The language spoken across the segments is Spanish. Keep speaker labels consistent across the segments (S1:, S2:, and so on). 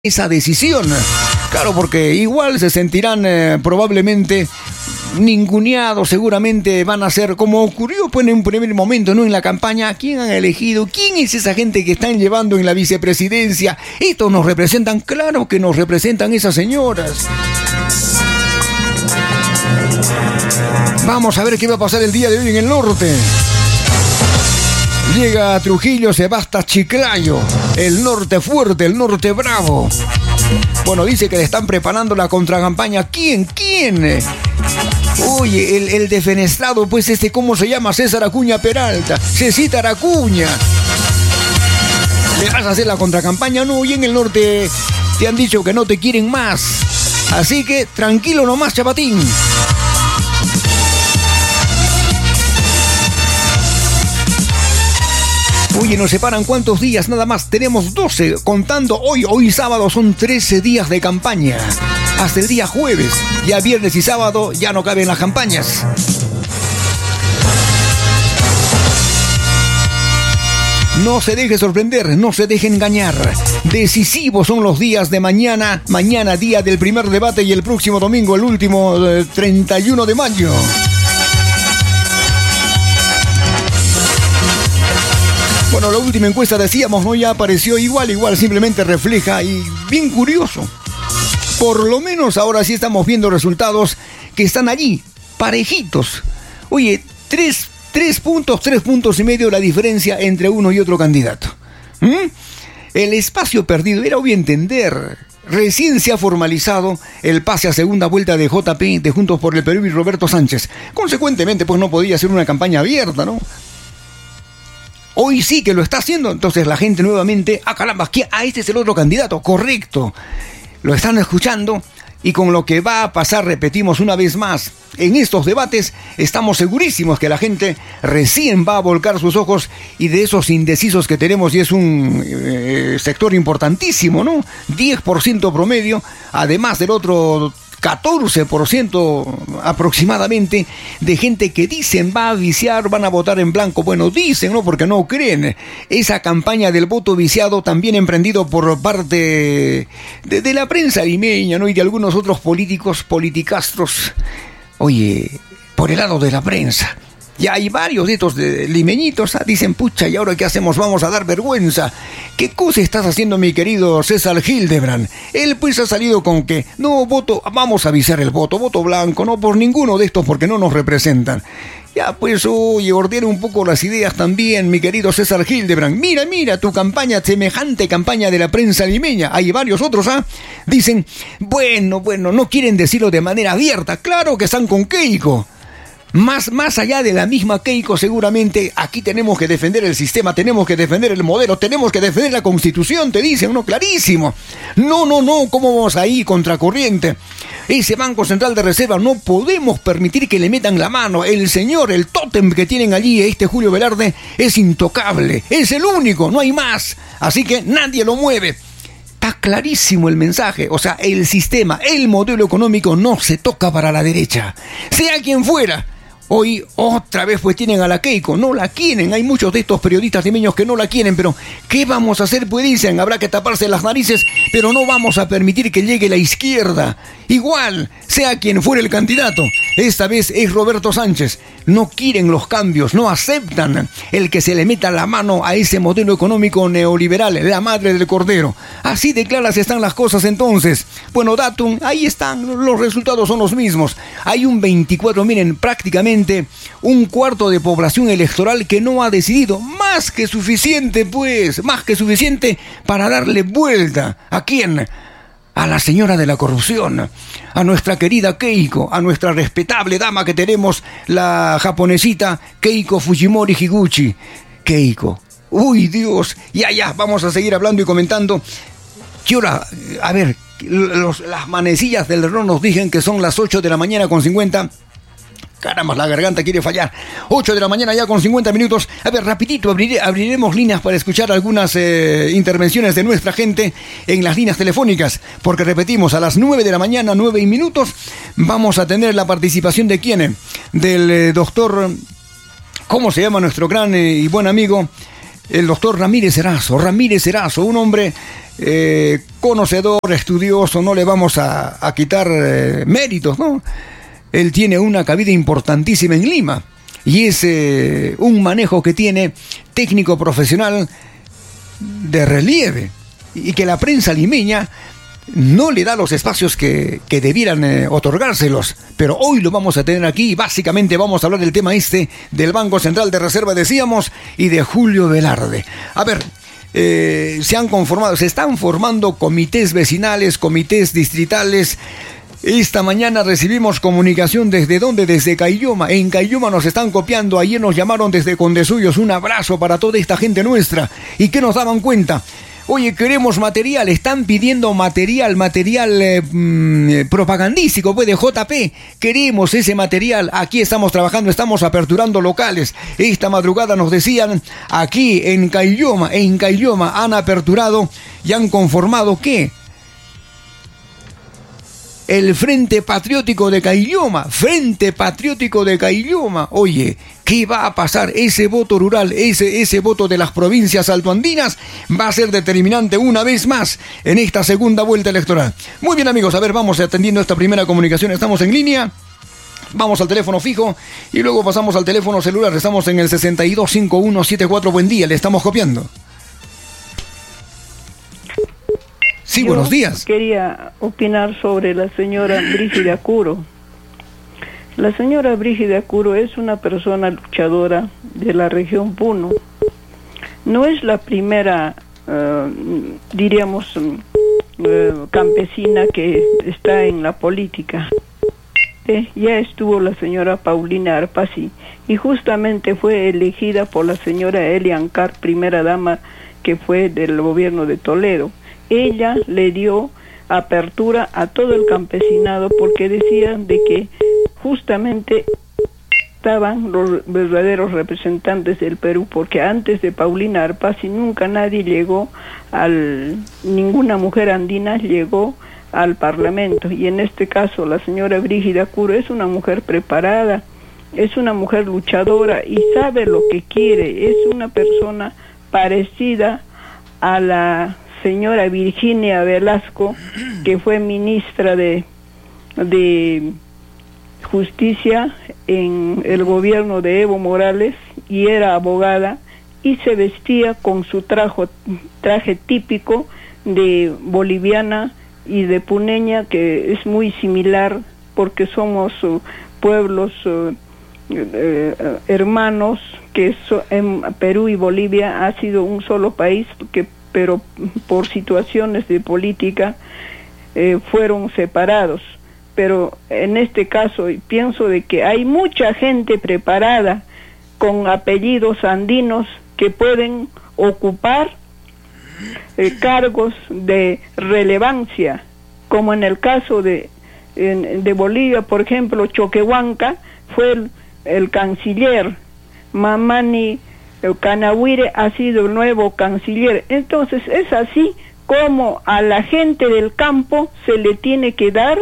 S1: esa decisión. Claro, porque igual se sentirán probablemente ninguneados, seguramente van a ser como ocurrió pues en un primer momento, ¿no? En la campaña, ¿quién han elegido? ¿Quién es esa gente que están llevando en la vicepresidencia? ¿Estos nos representan? Claro que nos representan esas señoras. Vamos a ver qué va a pasar el día de hoy en el norte. Llega a Trujillo, se basta Chiclayo, el norte fuerte, el norte bravo. Bueno, dice que le están preparando la contracampaña. ¿Quién? Oye, el defenestrado, pues ¿cómo se llama? César Acuña Peralta. César Acuña. ¿Le vas a hacer la contracampaña? No, y en el norte te han dicho que no te quieren más. Así que tranquilo nomás, chapatín. Oye, nos separan ¿cuántos días? Nada más, tenemos 12, contando hoy sábado son 13 días de campaña. Hasta el día jueves, ya viernes y sábado ya no caben las campañas. No se deje sorprender, no se deje engañar. Decisivos son los días de mañana. Mañana día del primer debate y el próximo domingo, el último 31 de mayo. Bueno, la última encuesta decíamos, ¿no? Ya apareció igual, simplemente refleja y bien curioso. Por lo menos ahora sí estamos viendo resultados que están allí, parejitos. Oye, 3 puntos y medio la diferencia entre uno y otro candidato. El espacio perdido, era obvio entender. Recién se ha formalizado el pase a segunda vuelta de JP, de Juntos por el Perú y Roberto Sánchez. Consecuentemente, pues no podía ser una campaña abierta, ¿no? Hoy sí que lo está haciendo, entonces la gente nuevamente, caramba, este es el otro candidato, correcto. Lo están escuchando y con lo que va a pasar, repetimos una vez más, en estos debates estamos segurísimos que la gente recién va a volcar sus ojos y de esos indecisos que tenemos, y es un sector importantísimo, ¿no? 10% promedio, además del otro 14% aproximadamente de gente que dicen va a viciar, van a votar en blanco. Bueno, dicen, ¿no? Porque no creen. Esa campaña del voto viciado también emprendido por parte de la prensa limeña, ¿no? Y de algunos otros políticos, politicastros. Oye, por el lado de la prensa. Ya hay varios de estos limeñitos, dicen, pucha, ¿y ahora qué hacemos? Vamos a dar vergüenza. ¿Qué cosa estás haciendo, mi querido César Hildebrand? Él pues ha salido con que, no, vamos a viciar el voto blanco, no por ninguno de estos porque no nos representan. Ya pues, oye, ordena un poco las ideas también, mi querido César Hildebrand. Mira tu campaña, semejante campaña de la prensa limeña. Hay varios otros, Dicen, bueno, no quieren decirlo de manera abierta. Claro que están con Keiko. Más allá de la misma Keiko, seguramente aquí tenemos que defender el sistema, tenemos que defender el modelo, tenemos que defender la Constitución, te dicen, ¿no? Clarísimo. No, ¿cómo vamos ahí contracorriente? Ese Banco Central de Reserva no podemos permitir que le metan la mano. El señor, el tótem que tienen allí, Julio Velarde, es intocable, es el único, no hay más. Así que nadie lo mueve. Está clarísimo el mensaje, o sea, el sistema, el modelo económico no se toca para la derecha, sea quien fuera. Hoy otra vez pues tienen a la Keiko, no la quieren, hay muchos de estos periodistas limeños que no la quieren, pero ¿qué vamos a hacer? Pues dicen, habrá que taparse las narices, pero no vamos a permitir que llegue la izquierda. Igual, sea quien fuera el candidato, esta vez es Roberto Sánchez. No quieren los cambios, no aceptan el que se le meta la mano a ese modelo económico neoliberal, la madre del cordero. Así de claras están las cosas entonces. Bueno, datum, ahí están, los resultados son los mismos. Hay un 24, miren, prácticamente un cuarto de población electoral que no ha decidido. Más que suficiente, pues, más que suficiente para darle vuelta. ¿A quién? A la señora de la corrupción, a nuestra querida Keiko, a nuestra respetable dama que tenemos, la japonesita Keiko Fujimori Higuchi. Keiko, uy Dios, ya, vamos a seguir hablando y comentando. ¿Qué hora? A ver, las manecillas del reloj nos dicen que son las 8 de la mañana con 50. Caramba, la garganta quiere fallar. 8 de la mañana ya con 50 minutos. A ver, rapidito, abriremos líneas para escuchar algunas intervenciones de nuestra gente en las líneas telefónicas. Porque repetimos, a las 9 de la mañana, 9:00, vamos a tener la participación de ¿quién? Del doctor, ¿cómo se llama nuestro gran y buen amigo? el doctor Ramírez Erazo, un hombre conocedor, estudioso, no le vamos a quitar méritos, ¿no? Él tiene una cabida importantísima en Lima y es un manejo que tiene técnico profesional de relieve y que la prensa limeña no le da los espacios que debieran otorgárselos, pero hoy lo vamos a tener aquí y básicamente vamos a hablar del tema del Banco Central de Reserva, decíamos, y de Julio Velarde. A ver, se están formando comités vecinales, comités distritales. Esta mañana recibimos comunicación desde Caylloma. En Caylloma nos están copiando. Ayer nos llamaron desde Condesuyos. Un abrazo para toda esta gente nuestra. ¿Y qué nos daban cuenta? Oye, queremos material. Están pidiendo material propagandístico, pues, de JP. Queremos ese material. Aquí estamos trabajando, estamos aperturando locales. Esta madrugada nos decían, aquí en Caylloma han aperturado y han conformado, ¿qué? El Frente Patriótico de Caylloma. Oye, ¿qué va a pasar? Ese voto rural, ese voto de las provincias altoandinas va a ser determinante una vez más en esta segunda vuelta electoral. Muy bien, amigos, a ver, vamos atendiendo esta primera comunicación. Estamos en línea. Vamos al teléfono fijo y luego pasamos al teléfono celular. Estamos en el 625174. Buen día, le estamos copiando. Sí, buenos días.
S2: Quería opinar sobre la señora Brígida Curo. La señora Brígida Curo es una persona luchadora de la región Puno. No es la primera, campesina que está en la política. Ya estuvo la señora Paulina Arpasi y justamente fue elegida por la señora Elian Carr, primera dama que fue del gobierno de Toledo. Ella le dio apertura a todo el campesinado porque decían de que justamente estaban los verdaderos representantes del Perú, porque antes de Paulina Arpasi nunca ninguna mujer andina llegó al Parlamento, y en este caso la señora Brígida Curo es una mujer preparada, es una mujer luchadora y sabe lo que quiere, es una persona parecida a la señora Virginia Velasco, que fue ministra de Justicia en el gobierno de Evo Morales y era abogada y se vestía con su traje típico de boliviana y de puneña, que es muy similar porque somos pueblos hermanos, que en Perú y Bolivia ha sido un solo país, pero por situaciones de política fueron separados. Pero en este caso pienso de que hay mucha gente preparada con apellidos andinos que pueden ocupar cargos de relevancia, como en el caso de Bolivia, por ejemplo, Choquehuanca fue el canciller, Mamani Canahuire ha sido el nuevo canciller. Entonces es así como a la gente del campo se le tiene que dar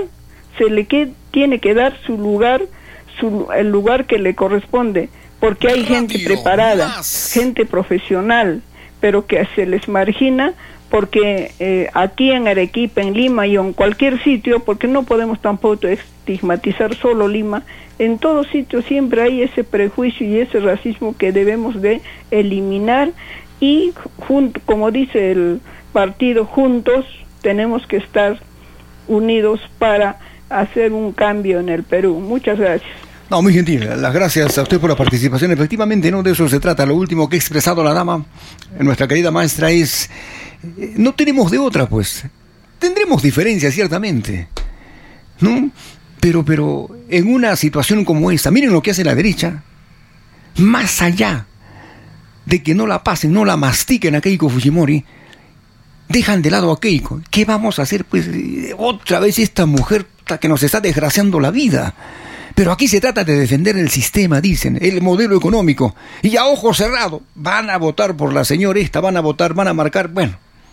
S2: su lugar, el lugar que le corresponde, porque hay gente preparada, gente profesional, pero que se les margina porque aquí en Arequipa, en Lima y en cualquier sitio, porque no podemos tampoco estigmatizar solo Lima, en todo sitio siempre hay ese prejuicio y ese racismo que debemos de eliminar y como dice el partido, juntos tenemos que estar unidos para hacer un cambio en el Perú. Muchas gracias.
S1: No, muy gentil. Las gracias a usted por la participación. Efectivamente, no de eso se trata. Lo último que ha expresado la dama, nuestra querida maestra, es... no tenemos de otra, pues. Tendremos diferencias, ciertamente, ¿no? Pero en una situación como esta, miren lo que hace la derecha, más allá de que no la pasen, no la mastiquen a Keiko Fujimori, dejan de lado a Keiko. ¿Qué vamos a hacer? Pues otra vez esta mujer que nos está desgraciando la vida. Pero aquí se trata de defender el sistema, dicen, el modelo económico. Y a ojo cerrado, van a votar por la señora esta, van a marcar, bueno.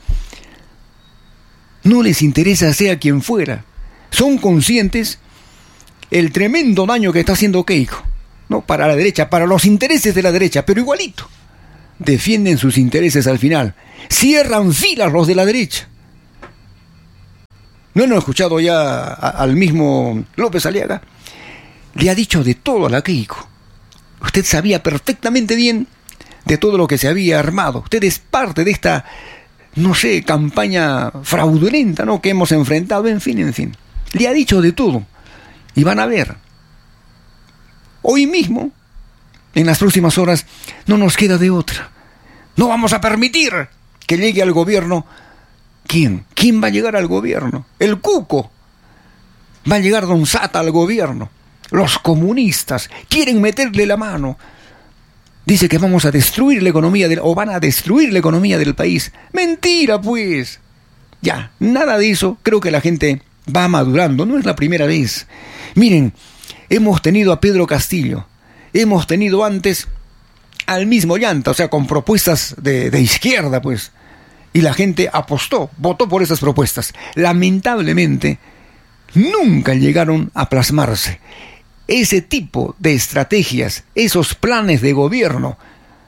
S1: No les interesa sea quien fuera. Son conscientes el tremendo daño que está haciendo Keiko, ¿no? Para la derecha, para los intereses de la derecha, pero igualito. defienden sus intereses al final. Cierran filas los de la derecha. ¿No han escuchado ya al mismo López Aliaga? Le ha dicho de todo a la Keiko. Usted sabía perfectamente bien de todo lo que se había armado. Usted es parte de esta, no sé, campaña fraudulenta, ¿no?, que hemos enfrentado, en fin. Le ha dicho de todo. Y van a ver. Hoy mismo, en las próximas horas, no nos queda de otra. No vamos a permitir que llegue al gobierno. ¿Quién? ¿Quién va a llegar al gobierno? El Cuco. Va a llegar Don Sata al gobierno. Los comunistas quieren meterle la mano. Dice que vamos a destruir la economía o van a destruir la economía del país. Mentira, pues. Ya, nada de eso. Creo que la gente va madurando. No es la primera vez. Miren, hemos tenido a Pedro Castillo. Hemos tenido antes al mismo Llanta, o sea, con propuestas de izquierda, pues. Y la gente apostó, votó por esas propuestas. Lamentablemente, nunca llegaron a plasmarse. Ese tipo de estrategias, esos planes de gobierno,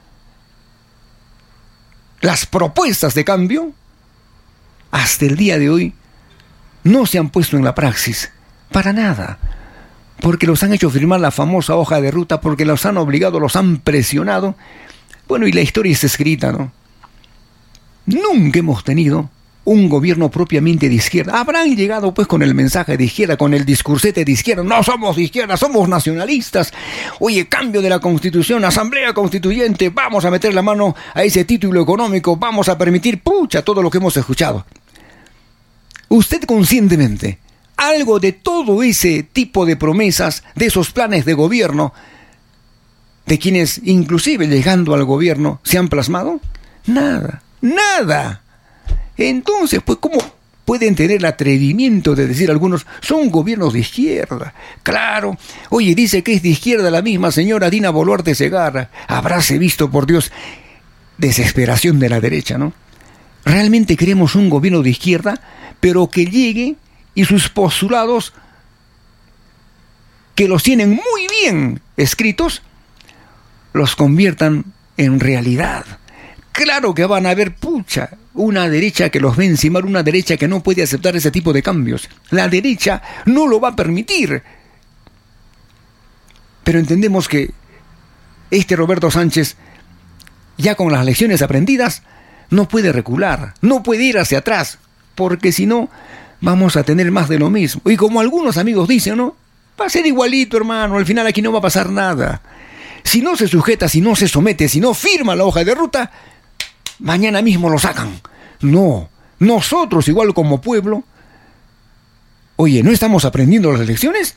S1: las propuestas de cambio, hasta el día de hoy, no se han puesto en la praxis. Para nada. Porque los han hecho firmar la famosa hoja de ruta, porque los han obligado, los han presionado. Bueno, y la historia está escrita, ¿no? Nunca hemos tenido un gobierno propiamente de izquierda. Habrán llegado pues con el mensaje de izquierda, con el discursete de izquierda. No somos de izquierda, somos nacionalistas. Oye, cambio de la Constitución, Asamblea Constituyente, vamos a meter la mano a ese título económico, vamos a permitir, todo lo que hemos escuchado. Usted conscientemente, algo de todo ese tipo de promesas, de esos planes de gobierno, de quienes inclusive llegando al gobierno se han plasmado, nada. Entonces, pues, ¿cómo pueden tener el atrevimiento de decir algunos, son gobiernos de izquierda? Claro, oye, dice que es de izquierda la misma señora Dina Boluarte Segarra. Habráse visto, por Dios, desesperación de la derecha, ¿no? Realmente queremos un gobierno de izquierda, pero que llegue y sus postulados, que los tienen muy bien escritos, los conviertan en realidad. Claro que van a haber, una derecha que los ve encimar, una derecha que no puede aceptar ese tipo de cambios. La derecha no lo va a permitir. Pero entendemos que este Roberto Sánchez, ya con las lecciones aprendidas, no puede recular, no puede ir hacia atrás, porque si no, vamos a tener más de lo mismo. Y como algunos amigos dicen, ¿no?, va a ser igualito, hermano, al final aquí no va a pasar nada. Si no se sujeta, si no se somete, si no firma la hoja de ruta, mañana mismo lo sacan. No, nosotros igual como pueblo, oye, ¿no estamos aprendiendo las lecciones?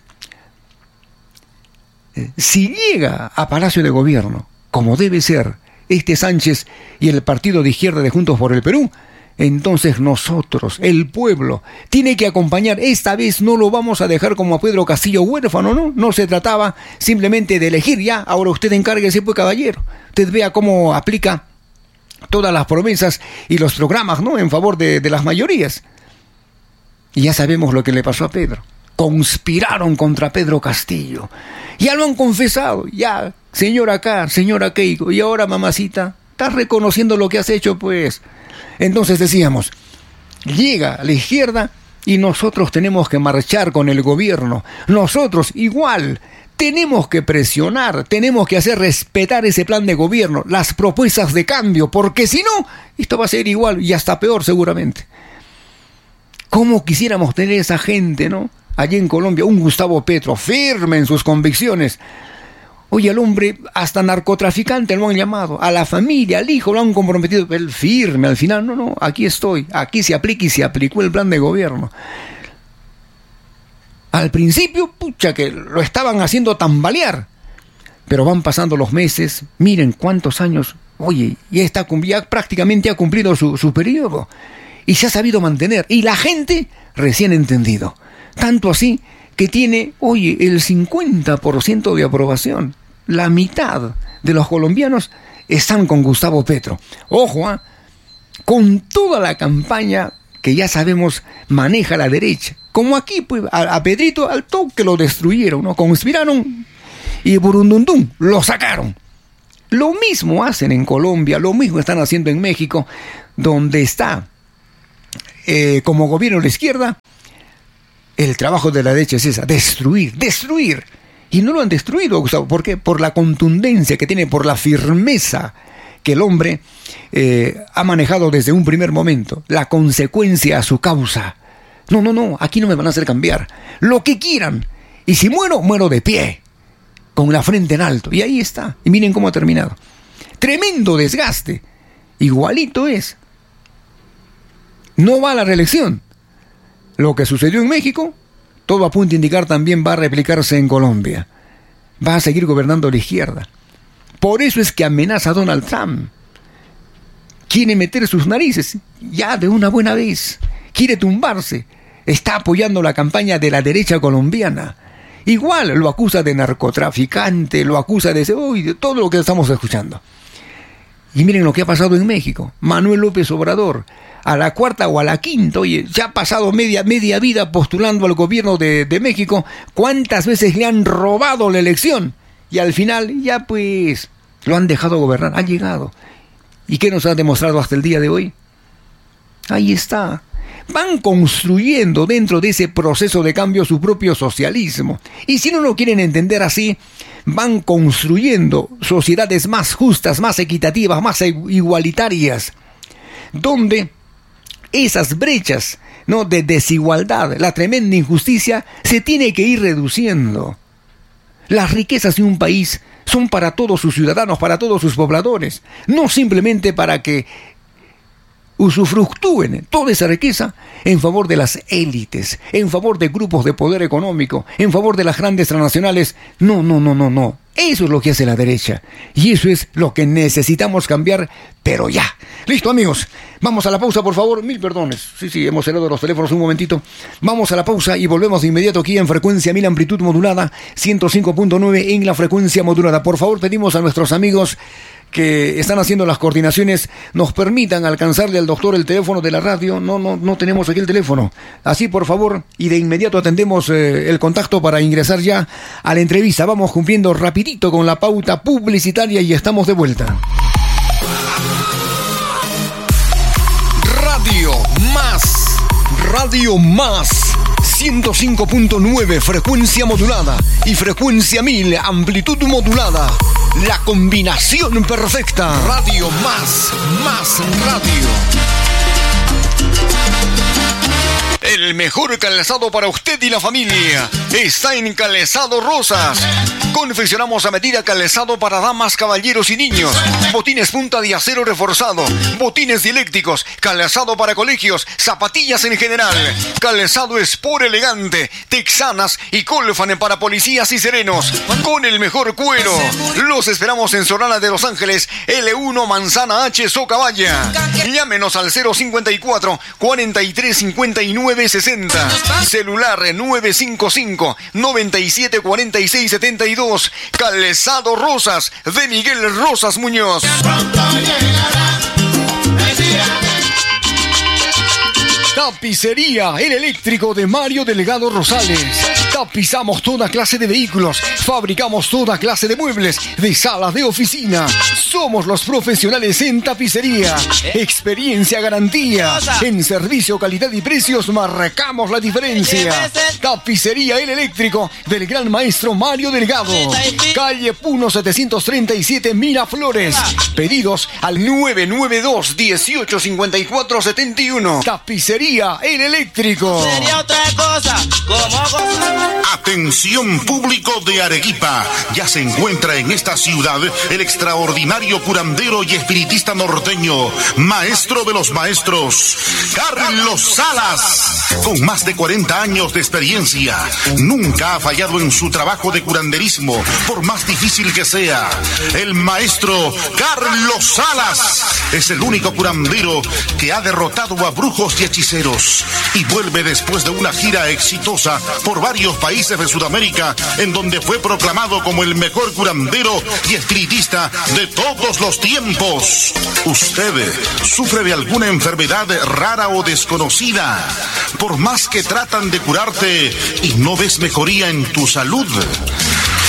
S1: Si llega a Palacio de Gobierno, como debe ser, este Sánchez y el partido de izquierda de Juntos por el Perú, entonces nosotros, el pueblo, tiene que acompañar. Esta vez no lo vamos a dejar como a Pedro Castillo huérfano, ¿no? No se trataba simplemente de elegir ya, ahora usted encárguese, pues, caballero. Usted vea cómo aplica todas las promesas y los programas, ¿no?, en favor de las mayorías. Y ya sabemos lo que le pasó a Pedro. Conspiraron contra Pedro Castillo. Ya lo han confesado. Ya, señora acá, señora Keiko. Y ahora, mamacita, estás reconociendo lo que has hecho, pues. Entonces decíamos, llega a la izquierda y nosotros tenemos que marchar con el gobierno. Nosotros igual tenemos que presionar, tenemos que hacer respetar ese plan de gobierno, las propuestas de cambio, porque si no, esto va a ser igual y hasta peor seguramente. ¿Cómo quisiéramos tener esa gente, ¿no?, allí en Colombia? Un Gustavo Petro firme en sus convicciones. Oye, al hombre hasta narcotraficante lo han llamado, a la familia, al hijo lo han comprometido, él firme, al final, no, aquí estoy, aquí se aplica y se aplicó el plan de gobierno. Al principio, que lo estaban haciendo tambalear, pero van pasando los meses, miren cuántos años, oye, ya prácticamente ha cumplido su periodo, y se ha sabido mantener, y la gente recién entendido, tanto así que tiene, oye, el 50% de aprobación. La mitad de los colombianos están con Gustavo Petro. Ojo, con toda la campaña que ya sabemos maneja la derecha. Como aquí, pues, a Pedrito al toque lo destruyeron, ¿no? Conspiraron y burundundum, lo sacaron. Lo mismo hacen en Colombia, lo mismo están haciendo en México, donde está como gobierno de la izquierda. El trabajo de la derecha es esa, destruir. Y no lo han destruido, Gustavo. ¿Por qué? Por la contundencia que tiene, por la firmeza que el hombre ha manejado desde un primer momento. La consecuencia a su causa. No, aquí no me van a hacer cambiar. Lo que quieran. Y si muero de pie, con la frente en alto. Y ahí está. Y miren cómo ha terminado. Tremendo desgaste. Igualito es. No va a la reelección. Lo que sucedió en México, todo apunta a indicar también va a replicarse en Colombia. Va a seguir gobernando la izquierda. Por eso es que amenaza a Donald Trump. Quiere meter sus narices ya de una buena vez. Quiere tumbarse. Está apoyando la campaña de la derecha colombiana. Igual lo acusa de narcotraficante, lo acusa de todo lo que estamos escuchando. Y miren lo que ha pasado en México. Manuel López Obrador, a la cuarta o a la quinta, oye, ya ha pasado media vida postulando al gobierno de México. ¿Cuántas veces le han robado la elección? Y al final ya pues lo han dejado gobernar, ha llegado. ¿Y qué nos ha demostrado hasta el día de hoy? Ahí está. Van construyendo dentro de ese proceso de cambio su propio socialismo. Y si no lo quieren entender así, van construyendo sociedades más justas, más equitativas, más igualitarias, donde esas brechas, ¿no?, de desigualdad, la tremenda injusticia, se tiene que ir reduciendo. Las riquezas de un país son para todos sus ciudadanos, para todos sus pobladores, no simplemente para que usufructúen toda esa riqueza en favor de las élites, en favor de grupos de poder económico, en favor de las grandes transnacionales. No. Eso es lo que hace la derecha. Y eso es lo que necesitamos cambiar, pero ya. Listo, amigos. Vamos a la pausa, por favor. Mil perdones. Sí, hemos cerrado los teléfonos un momentito. Vamos a la pausa y volvemos de inmediato aquí en frecuencia 1000 amplitud modulada, 105.9 en la frecuencia modulada. Por favor, pedimos a nuestros amigos que están haciendo las coordinaciones, nos permitan alcanzarle al doctor el teléfono de la radio. No tenemos aquí el teléfono. Así, por favor, y de inmediato atendemos el contacto para ingresar ya a la entrevista. Vamos cumpliendo rapidito con la pauta publicitaria y estamos de vuelta. Radio Más 105.9 frecuencia modulada y frecuencia 1000 amplitud modulada. La combinación perfecta. Radio Más radio. El mejor calzado para usted y la familia está en Calzado Rosas. Confeccionamos a medida calzado para damas, caballeros y niños. Botines punta de acero reforzado, botines dieléctricos, calzado para colegios, zapatillas en general. Calzado Sport elegante, texanas y Colfan para policías y serenos. Con el mejor cuero. Los esperamos en Solana de Los Ángeles, L1 Manzana H, Socabaya. Llámenos al 054 43 59 60. Celular 955 97 46 72. Calzado Rosas de Miguel Rosas Muñoz. Tapicería El Eléctrico de Mario Delgado Rosales. Tapizamos toda clase de vehículos, fabricamos toda clase de muebles, de salas de oficina. Somos los profesionales en tapicería. Experiencia, garantía. En servicio, calidad y precios marcamos la diferencia. Tapicería El Eléctrico del gran maestro Mario Delgado. Calle Puno 737 Miraflores. Pedidos al 992 1854 71. Tapicería El Eléctrico.
S3: Sería otra cosa,
S4: Atención público de Arequipa, ya se encuentra en esta ciudad el extraordinario curandero y espiritista norteño, maestro de los maestros, Carlos Salas. Con más de 40 años de experiencia, nunca ha fallado en su trabajo de curanderismo, por más difícil que sea. El maestro Carlos Salas es el único curandero que ha derrotado a brujos y hechiceros y vuelve después de una gira exitosa por varios países de Sudamérica, en donde fue proclamado como el mejor curandero y espiritista de todos los tiempos. ¿Usted sufre de alguna enfermedad rara o desconocida? Por más que tratan de curarte y no ves mejoría en tu salud,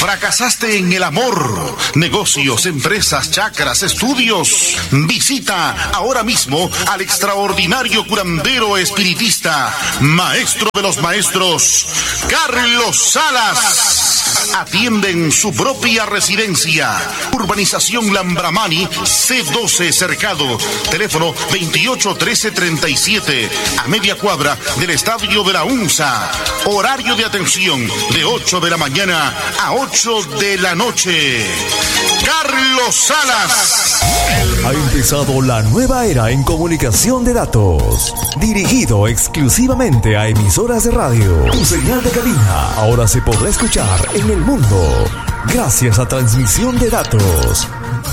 S4: ¿Fracasaste en el amor, negocios, empresas, chacras, estudios? Visita ahora mismo al extraordinario curandero espiritista, maestro de los maestros, Carlos Salas. Atiende en su propia residencia. Urbanización Lambramani, C12 Cercado. Teléfono 281337, a media cuadra del Estadio de la UNSA. Horario de atención de 8 de la mañana a 8 de la noche. Carlos Salas.
S3: Ha empezado la nueva era en comunicación de datos, dirigido exclusivamente a emisoras de radio. Tu señal de cabina ahora se podrá escuchar en el mundo gracias a transmisión de datos.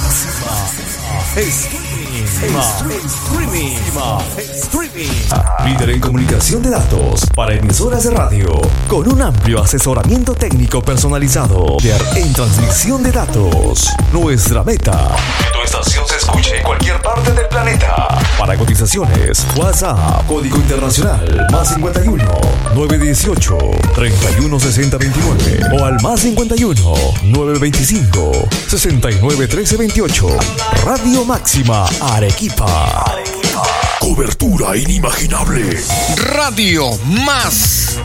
S3: Líder en comunicación de datos para emisoras de radio, con un amplio asesoramiento técnico personalizado. En transmisión de datos, nuestra meta: que tu estación se escuche en cualquier parte del planeta. Para cotizaciones, WhatsApp, código internacional, +51 918 316029 o al +51 925 691328. Radio Máxima Arequipa. Cobertura inimaginable.
S1: Radio Más.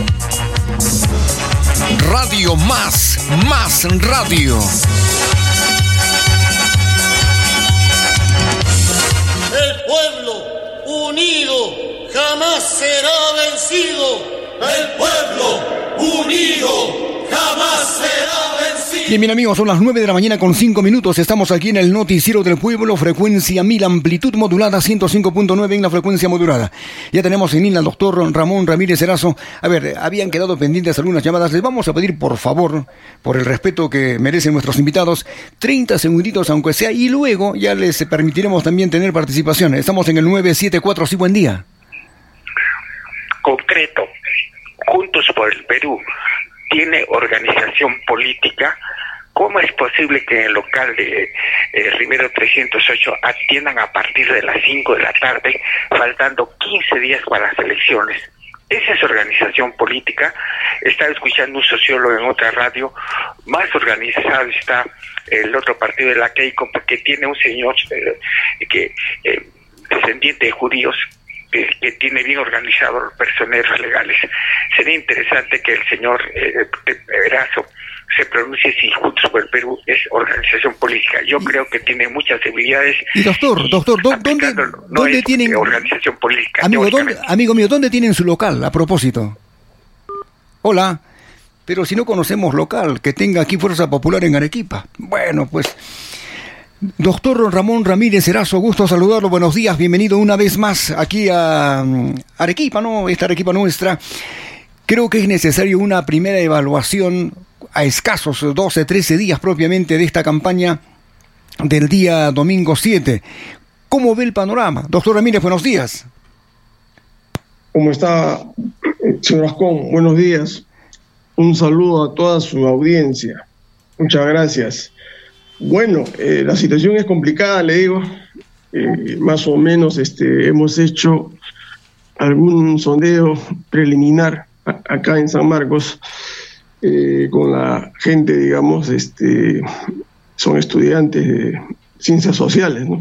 S1: Radio Más. Más Radio.
S5: El pueblo unido jamás será vencido. El pueblo unido jamás será vencido.
S1: Bien, amigos, son las 9 de la mañana con 5 minutos. Estamos aquí en el Noticiero del Pueblo, frecuencia 1000, amplitud modulada 105.9 en la frecuencia modulada. Ya tenemos en línea al doctor Ramón Ramírez Erazo. A ver, habían quedado pendientes algunas llamadas. Les vamos a pedir, por favor, por el respeto que merecen nuestros invitados, 30 segunditos, aunque sea, y luego ya les permitiremos también tener participación. Estamos en el 974. Sí, buen día.
S6: Concreto, Juntos por el Perú tiene organización política. ¿Cómo es posible que en el local de Rivero 308 atiendan a partir de las 5 de la tarde, faltando 15 días para las elecciones? Esa es organización política. Estaba escuchando un sociólogo en otra radio. Más organizado está el otro partido de la Keiko, porque tiene un señor descendiente de judíos que tiene bien organizado los personeros legales. Sería interesante que el señor Erazo se pronuncie si Juntos por el Perú es organización política. Yo creo que tiene muchas debilidades.
S1: Y doctor, ¿dónde tienen
S6: organización política?
S1: Amigo mío, ¿dónde tienen su local a propósito? Hola. Pero si no conocemos local que tenga aquí Fuerza Popular en Arequipa. Bueno, pues, doctor Ramón Ramírez Erazo, gusto saludarlo, buenos días, bienvenido una vez más aquí a Arequipa, ¿no? Esta Arequipa nuestra. Creo que es necesario una primera evaluación a escasos 12, 13 días propiamente de esta campaña del día domingo 7. ¿Cómo ve el panorama? Doctor Ramírez, buenos días.
S7: ¿Cómo está, señor Ascón? Buenos días. Un saludo a toda su audiencia. Muchas gracias. Bueno, la situación es complicada, le digo. Más o menos hemos hecho algún sondeo preliminar acá en San Marcos con la gente, digamos, son estudiantes de ciencias sociales, ¿no?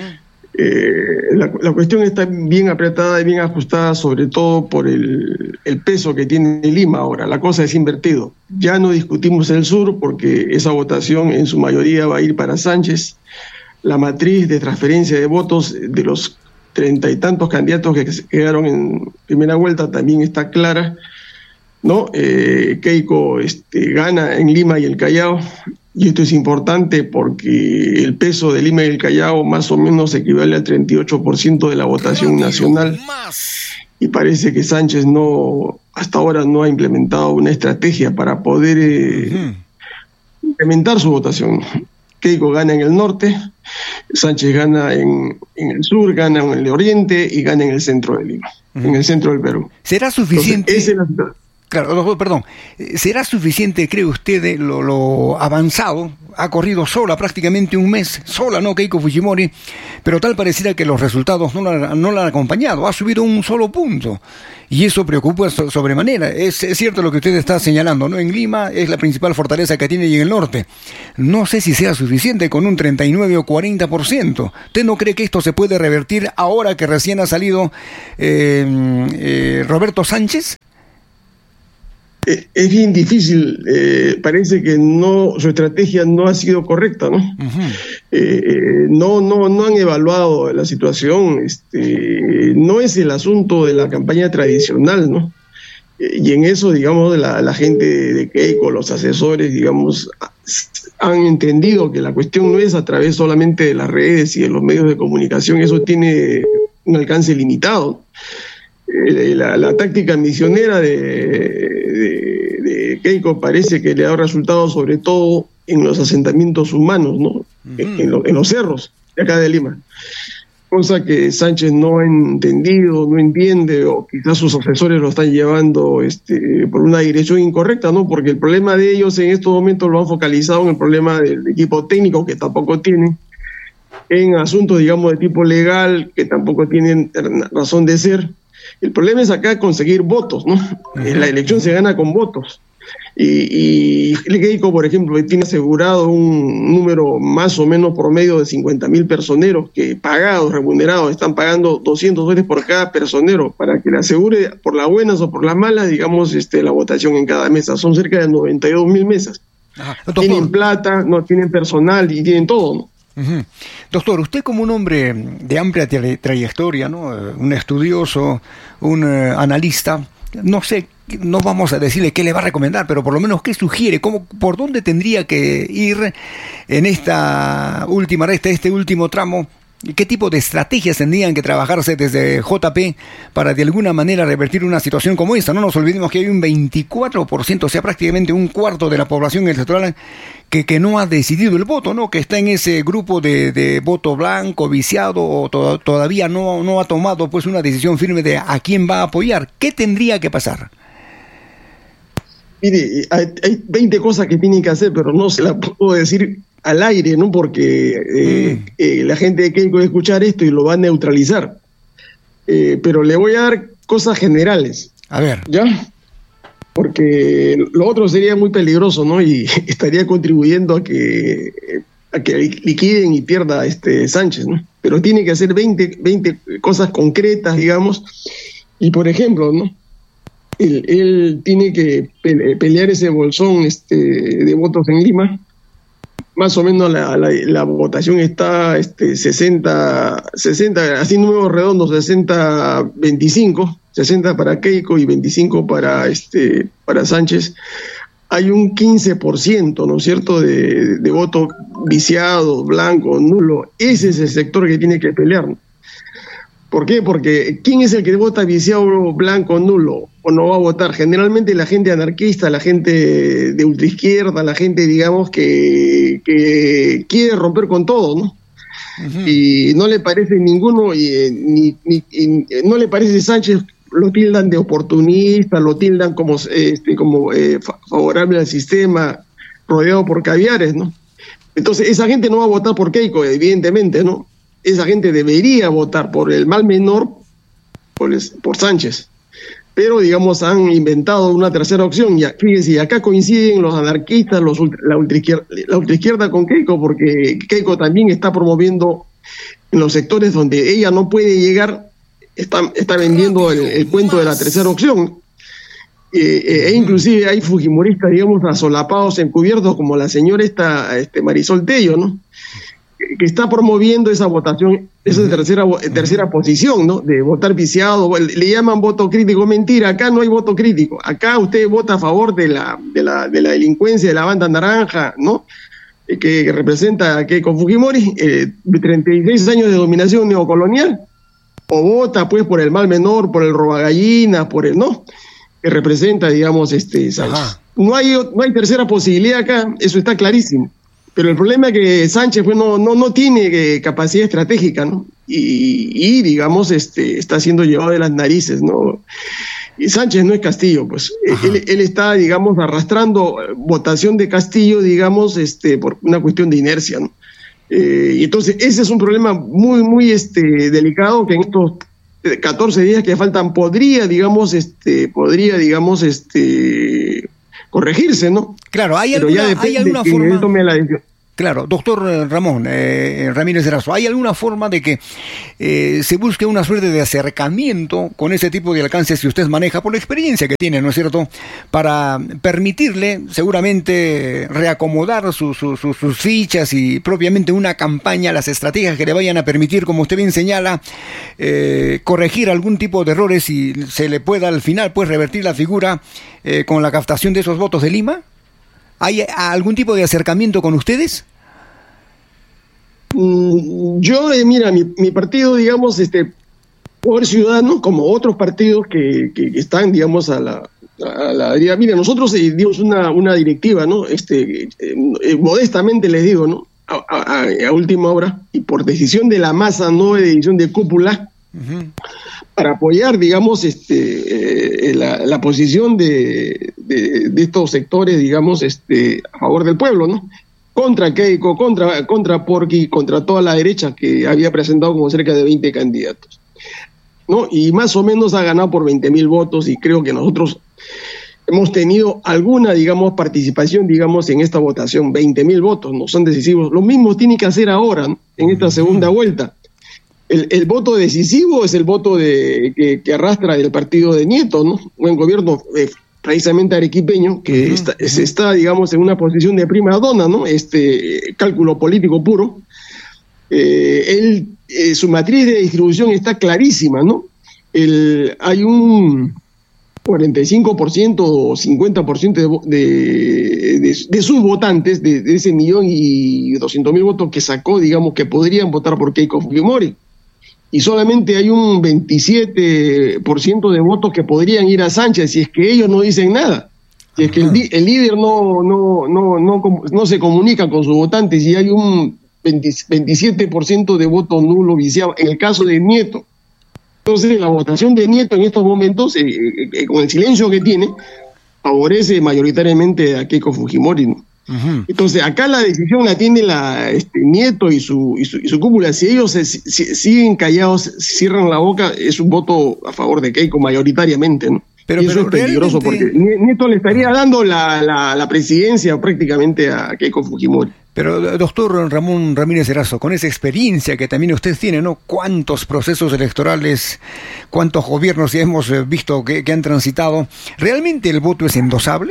S7: La cuestión está bien apretada y bien ajustada, sobre todo por el peso que tiene Lima ahora. La cosa es invertido. Ya no discutimos el sur porque esa votación en su mayoría va a ir para Sánchez. La matriz de transferencia de votos de los 30 y tantos candidatos que quedaron en primera vuelta también está clara, ¿no? Keiko gana en Lima y el Callao. Y esto es importante porque el peso de Lima y el Callao más o menos equivale al 38% de la votación nacional. Y parece que Sánchez hasta ahora no ha implementado una estrategia para poder implementar su votación. Keiko gana en el norte, Sánchez gana en el sur, gana en el oriente y gana en el centro de Lima, en el centro del Perú.
S1: ¿Será suficiente?
S7: Entonces,
S1: Claro, doctor, perdón. ¿Será suficiente, cree usted, lo avanzado? Ha corrido sola prácticamente un mes, sola, ¿no? Keiko Fujimori, pero tal pareciera que los resultados no la han acompañado. Ha subido un solo punto. Y eso preocupa sobremanera. Es cierto lo que usted está señalando, ¿no? En Lima es la principal fortaleza que tiene y en el norte. No sé si sea suficiente con un 39 o 40%. ¿Usted no cree que esto se puede revertir ahora que recién ha salido Roberto Sánchez?
S7: Es bien difícil, parece que su estrategia no ha sido correcta, ¿no? Uh-huh. No han evaluado la situación, no es el asunto de la campaña tradicional, ¿no? Y en eso, digamos, la gente de Keiko, los asesores, digamos, han entendido que la cuestión no es a través solamente de las redes y de los medios de comunicación, eso tiene un alcance limitado. La táctica misionera de Keiko parece que le ha dado resultados sobre todo en los asentamientos humanos, ¿no? Uh-huh. En los cerros de acá de Lima, cosa que Sánchez no ha entendido, no entiende, o quizás sus asesores lo están llevando por una dirección incorrecta, ¿no? Porque el problema de ellos en estos momentos lo han focalizado en el problema del equipo técnico, que tampoco tienen, en asuntos, digamos, de tipo legal, que tampoco tienen razón de ser. El problema es acá conseguir votos, ¿no? Uh-huh. La elección se gana con votos. Y Keiko, por ejemplo, tiene asegurado un número más o menos promedio de 50.000 personeros que pagados, remunerados, están pagando $200 por cada personero para que le asegure por las buenas o por las malas, digamos, la votación en cada mesa. Son cerca de 92.000 mesas. Ajá. Tienen plata, no tienen personal y tienen todo, ¿no?
S1: Uh-huh. Doctor, usted como un hombre de amplia trayectoria, ¿no? Un estudioso, un analista, no sé, no vamos a decirle qué le va a recomendar, pero por lo menos qué sugiere, por dónde tendría que ir en esta última recta, este último tramo. ¿Qué tipo de estrategias tendrían que trabajarse desde JP para de alguna manera revertir una situación como esta? No nos olvidemos que hay un 24%, o sea, prácticamente un cuarto de la población electoral que no ha decidido el voto, ¿no? Que está en ese grupo de voto blanco, viciado, o todavía no ha tomado pues una decisión firme de a quién va a apoyar. ¿Qué tendría que pasar?
S7: Mire, hay 20 cosas que tienen que hacer, pero no se las puedo decir al aire, ¿no? Porque la gente de Keiko va a escuchar esto y lo va a neutralizar. Pero le voy a dar cosas generales.
S1: A ver.
S7: ¿Ya? Porque lo otro sería muy peligroso, ¿no? Y estaría contribuyendo a que liquiden y pierda Sánchez, ¿no? Pero tiene que hacer 20 cosas concretas, digamos. Y, por ejemplo, ¿no? Él tiene que pelear ese bolsón de votos en Lima. Más o menos la votación está 60, así números redondos, 60-25, 60 para Keiko y 25 para Sánchez. Hay un 15%, ¿no es cierto?, de voto viciado, blanco, nulo. Ese es el sector que tiene que pelear, ¿no? ¿Por qué? Porque ¿quién es el que vota viciado, blanco, nulo o no va a votar? Generalmente la gente anarquista, la gente de ultraizquierda, la gente, digamos, que quiere romper con todo, ¿no? Uh-huh. Y no le parece ninguno, no le parece Sánchez, lo tildan de oportunista, lo tildan como favorable al sistema, rodeado por caviares, ¿no? Entonces esa gente no va a votar por Keiko, evidentemente, ¿no? Esa gente debería votar por el mal menor, por Sánchez. Pero, digamos, han inventado una tercera opción. Ya, fíjense, y acá coinciden los anarquistas, la ultraizquierda con Keiko, porque Keiko también está promoviendo en los sectores donde ella no puede llegar, está vendiendo el cuento de la tercera opción. E inclusive hay fujimoristas, digamos, asolapados, encubiertos, como la señora Marisol Tello, ¿no? Que está promoviendo esa votación, esa tercera posición, ¿no? De votar viciado, le llaman voto crítico. Mentira, acá no hay voto crítico. Acá usted vota a favor de la delincuencia de la banda naranja, ¿no? Que representa a Keiko Fujimori, 36 años de dominación neocolonial. O vota pues por el mal menor, por el robagallinas, por el, ¿no? Que representa, digamos, Sánchez. No hay tercera posibilidad acá, eso está clarísimo. Pero el problema es que Sánchez pues, no tiene capacidad estratégica, ¿no? Y digamos, está siendo llevado de las narices, ¿no? Y Sánchez no es Castillo, pues. Él está, digamos, arrastrando votación de Castillo, digamos, por una cuestión de inercia, ¿no? Y entonces ese es un problema muy, muy delicado que en estos 14 días que faltan podría, digamos, corregirse, ¿no?
S1: Claro, ¿hay alguna forma? Él tome la decisión. Claro, doctor Ramón Ramírez Erazo, ¿hay alguna forma de que se busque una suerte de acercamiento con ese tipo de alcances que usted maneja por la experiencia que tiene, ¿no es cierto?, para permitirle seguramente reacomodar sus fichas y propiamente una campaña, las estrategias que le vayan a permitir, como usted bien señala, corregir algún tipo de errores y se le pueda al final pues revertir la figura con la captación de esos votos de Lima? ¿Hay algún tipo de acercamiento con ustedes?
S7: Yo, mira, mi partido, digamos, Poder Ciudadano, como otros partidos que están, digamos, mira, nosotros dimos una directiva, ¿no? Modestamente les digo, ¿no? A última hora, y por decisión de la masa, no de decisión de cúpula, para apoyar, digamos, la posición de estos sectores, digamos, a favor del pueblo, ¿no? Contra Keiko, contra Porky, contra toda la derecha que había presentado como cerca de 20 candidatos, ¿no? Y más o menos ha ganado por 20.000 votos, y creo que nosotros hemos tenido alguna, digamos, participación, digamos, en esta votación. 20.000 votos no son decisivos. Lo mismo tiene que hacer ahora, ¿no? En esta segunda vuelta. El voto decisivo es el voto que arrastra el partido de Nieto, ¿no? Un gobierno precisamente arequipeño que está, digamos, en una posición de prima donna, ¿no? Cálculo político puro. Su matriz de distribución está clarísima, ¿no? Hay un 45% o 50% de sus votantes, de ese 1.200.000 votos que sacó, digamos, que podrían votar por Keiko Fujimori. Y solamente hay un 27% de votos que podrían ir a Sánchez si es que ellos no dicen nada. Si es que el líder no se comunica con sus votantes, y hay un 27% de voto nulo viciado en el caso de Nieto. Entonces la votación de Nieto en estos momentos, con el silencio que tiene, favorece mayoritariamente a Keiko Fujimori, ¿no? Entonces acá la decisión la tiene Nieto y su cúpula. Si ellos siguen callados, cierran la boca, es un voto a favor de Keiko mayoritariamente, ¿no? Pero es peligroso porque Nieto le estaría dando la presidencia prácticamente a Keiko Fujimori.
S1: Pero, doctor Ramón Ramírez Erazo, con esa experiencia que también usted tiene, ¿no? ¿Cuántos procesos electorales, cuántos gobiernos ya hemos visto que han transitado? ¿Realmente el voto es endosable?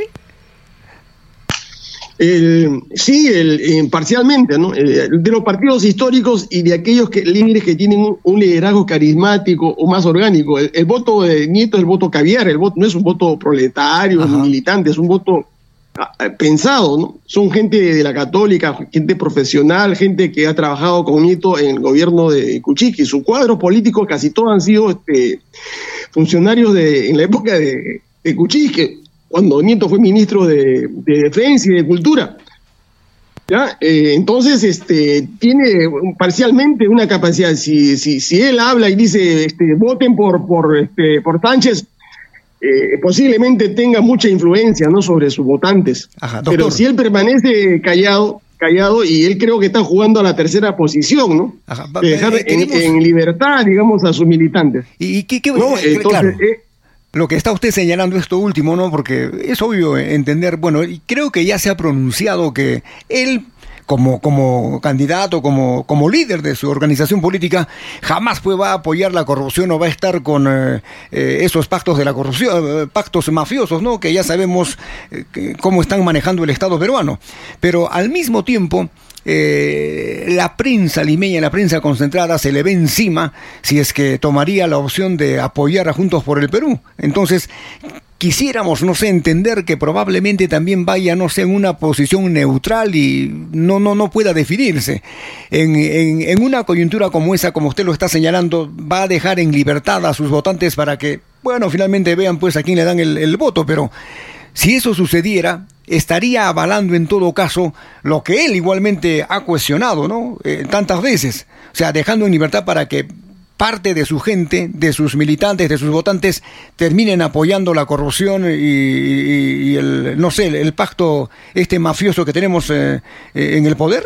S7: Sí, parcialmente, ¿no? De los partidos históricos y de aquellos líderes que tienen un liderazgo carismático o más orgánico. El voto de Nieto es el voto caviar, el voto no es un voto proletario, militante, es un voto pensado, ¿no? Son gente de la Católica, gente profesional, gente que ha trabajado con Nieto en el gobierno de Kuczynski. Su cuadro político casi todos han sido funcionarios en la época de Kuczynski, cuando Nieto fue ministro de Defensa y de Cultura. ¿Ya? Entonces, tiene parcialmente una capacidad. Si él habla y dice, voten por Sánchez, posiblemente tenga mucha influencia, ¿no?, sobre sus votantes. Pero si él permanece callado, y él creo que está jugando a la tercera posición, ¿no? Dejar en libertad, digamos, a sus militantes.
S1: ¿Y qué
S7: ¿no? Entonces,
S1: claro. Lo que está usted señalando, esto último, ¿no? Porque es obvio entender, bueno, y creo que ya se ha pronunciado que él, como candidato, como líder de su organización política, jamás va a apoyar la corrupción o va a estar con esos pactos de la corrupción, pactos mafiosos, ¿no? Que ya sabemos cómo están manejando el Estado peruano. Pero al mismo tiempo, la prensa limeña, la prensa concentrada, se le ve encima si es que tomaría la opción de apoyar a Juntos por el Perú. Entonces, quisiéramos, no sé, entender que probablemente también vaya, no sé, en una posición neutral y no pueda definirse. En una coyuntura como esa, como usted lo está señalando, va a dejar en libertad a sus votantes para que, bueno, finalmente vean pues a quién le dan el voto, pero si eso sucediera, estaría avalando en todo caso lo que él igualmente ha cuestionado, ¿no? Tantas veces. O sea, dejando en libertad para que parte de su gente, de sus militantes, de sus votantes, terminen apoyando la corrupción y el, no sé, el pacto mafioso que tenemos en el poder?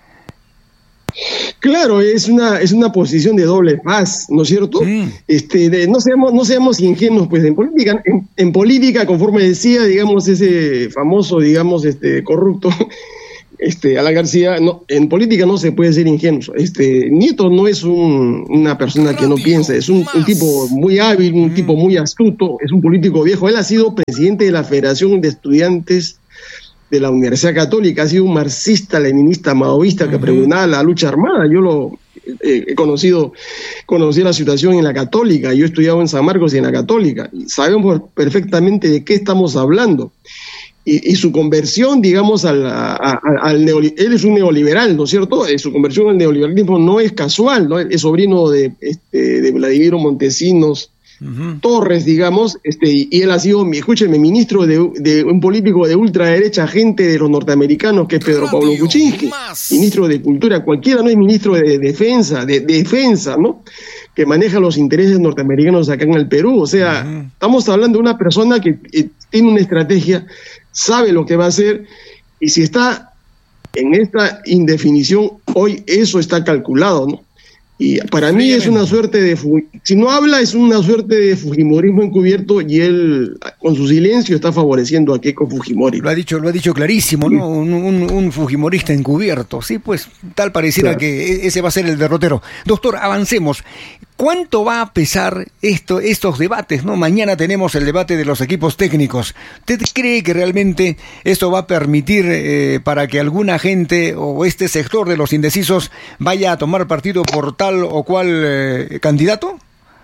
S7: Claro, es una posición de doble faz, ¿no es cierto? No seamos ingenuos, pues en política, conforme decía, digamos, ese famoso, digamos, corrupto, Alan García, no, en política no se puede ser ingenuo. Nieto no es una persona que no piensa, es un tipo muy hábil, un tipo muy astuto, es un político viejo. Él ha sido presidente de la Federación de Estudiantes de la Universidad Católica, ha sido un marxista, leninista, maoísta que pregonaba la lucha armada. Yo lo conocí la situación en la Católica, yo he estudiado en San Marcos y en la Católica, y sabemos perfectamente de qué estamos hablando. Y su conversión, digamos, él es un neoliberal, ¿no es cierto? Su conversión al neoliberalismo no es casual, ¿no? Es sobrino de Vladimiro Montesinos Torres, digamos, y él ha sido, escúcheme, ministro de un político de ultraderecha, agente de los norteamericanos, que es Pedro Pablo Kuczynski, ministro de Cultura. Cualquiera no es ministro de defensa, ¿no? Que maneja los intereses norteamericanos acá en el Perú. O sea, estamos hablando de una persona que tiene una estrategia, sabe lo que va a hacer, y si está en esta indefinición, hoy eso está calculado, ¿no? Y para mí es una suerte de, si no habla, es una suerte de fujimorismo encubierto, y él con su silencio está favoreciendo a Keiko Fujimori.
S1: Lo ha dicho clarísimo, ¿no? Un fujimorista encubierto. Sí, pues tal pareciera que ese va a ser el derrotero. Doctor, avancemos. ¿Cuánto va a pesar estos debates, ¿no? Mañana tenemos el debate de los equipos técnicos. ¿Usted cree que realmente esto va a permitir para que alguna gente o este sector de los indecisos vaya a tomar partido por tal o cual candidato?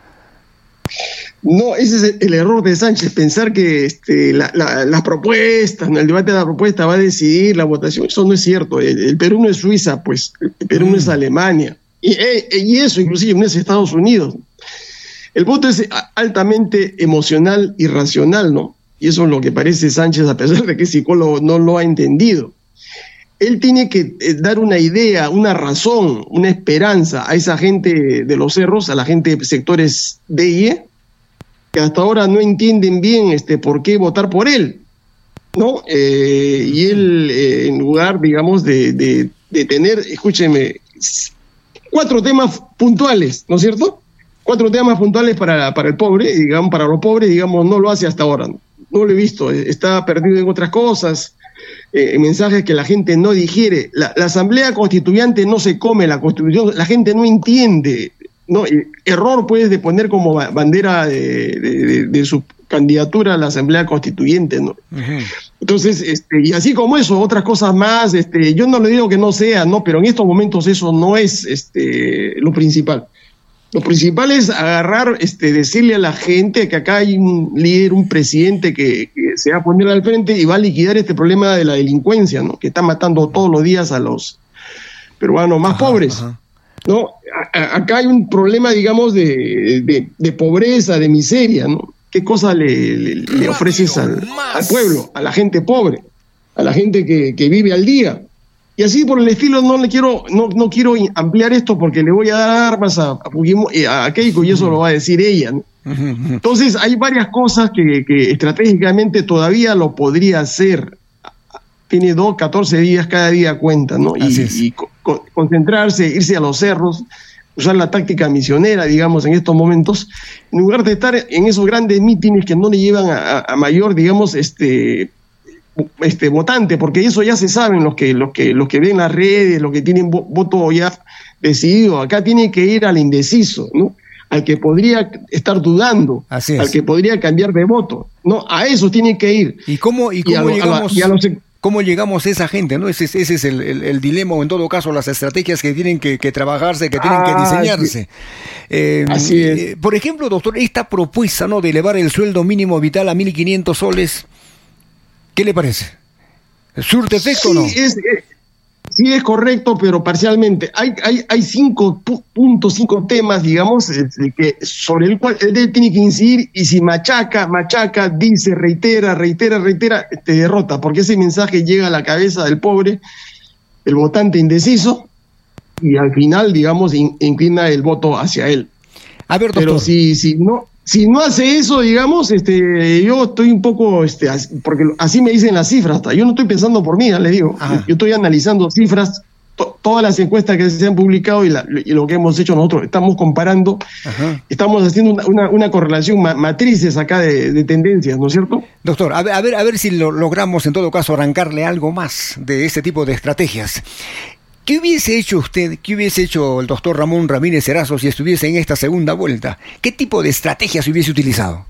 S7: No, ese es el error de Sánchez, pensar que las propuestas, el debate de la propuesta va a decidir la votación. Eso no es cierto. El Perú no es Suiza, pues. El Perú no es Alemania. Y eso inclusive no es Estados Unidos. El voto es altamente emocional y racional, ¿no? Y eso es lo que parece Sánchez, a pesar de que es psicólogo, no lo ha entendido. Él tiene que dar una idea, una razón, una esperanza a esa gente de los cerros, a la gente de sectores D y E, que hasta ahora no entienden bien por qué votar por él, ¿no? Y él, en lugar, digamos, de tener, escúcheme, 4 temas puntuales, ¿no es cierto? 4 temas puntuales para el pobre, digamos, para los pobres, digamos, no lo hace hasta ahora. No lo he visto, está perdido en otras cosas, mensajes que la gente no digiere. La Asamblea Constituyente no se come la Constitución, la gente no entiende, ¿no? Error, pues, de poner como bandera de su candidatura a la Asamblea Constituyente, ¿no? Entonces, y así como eso, otras cosas más, yo no le digo que no sea, ¿no? Pero en estos momentos eso no es lo principal. Lo principal es agarrar, decirle a la gente que acá hay un líder, un presidente que se va a poner al frente y va a liquidar este problema de la delincuencia, ¿no? Que está matando todos los días a los peruanos más pobres, ¿no? Acá hay un problema, digamos, de pobreza, de miseria, ¿no? ¿Qué cosa le ofreces al pueblo, a la gente pobre, a la gente que vive al día? Y así por el estilo. No quiero ampliar esto porque le voy a dar armas a Keiko, y eso lo va a decir ella, ¿no? Entonces hay varias cosas que estratégicamente todavía lo podría hacer. Tiene 14 días, cada día cuenta, ¿no? Y concentrarse, irse a los cerros, usar la táctica misionera, digamos, en estos momentos, en lugar de estar en esos grandes mítines que no le llevan a mayor, digamos, votante, porque eso ya se saben los que ven las redes, los que tienen voto ya decidido. Acá tiene que ir al indeciso, ¿no? Al que podría estar dudando, al que podría cambiar de voto, ¿no? A eso tiene que ir.
S1: ¿Y cómo llegamos a esa gente, ¿no? Ese es el dilema, o en todo caso las estrategias que tienen que trabajarse, que tienen que diseñarse. Sí. Así es. Por ejemplo, doctor, esta propuesta, ¿no?, de elevar el sueldo mínimo vital a 1.500 soles, ¿qué le parece? ¿Surte efecto o no?
S7: Sí, es correcto, pero parcialmente. Hay 5 temas, digamos, sobre el cual él tiene que incidir, y si machaca, dice, reitera, te derrota, porque ese mensaje llega a la cabeza del pobre, el votante indeciso, y al final, digamos, inclina el voto hacia él.
S1: A ver, doctor.
S7: Pero si no hace eso, digamos, yo estoy un poco, porque así me dicen las cifras, yo no estoy pensando por mí, ya les digo. Yo estoy analizando cifras, todas las encuestas que se han publicado y lo que hemos hecho nosotros, estamos comparando, estamos haciendo una correlación, matrices acá de tendencias, ¿no es cierto?
S1: Doctor, a ver si logramos en todo caso arrancarle algo más de este tipo de estrategias. ¿Qué hubiese hecho usted, qué hubiese hecho el doctor Ramón Ramírez Erazo si estuviese en esta segunda vuelta? ¿Qué tipo de estrategias hubiese utilizado?